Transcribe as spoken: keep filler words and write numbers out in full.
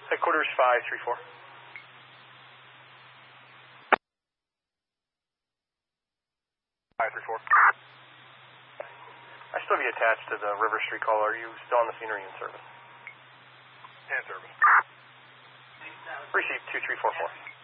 Headquarters five three four. five three four. I still be attached to the River Street call. Are you still on the scene or are you in service? In service. Receive two three four four.